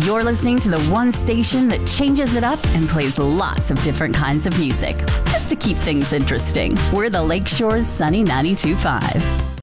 You're listening to the one station that changes it up and plays lots of different kinds of music, just to keep things interesting. We're the Lakeshore's Sunny 92.5.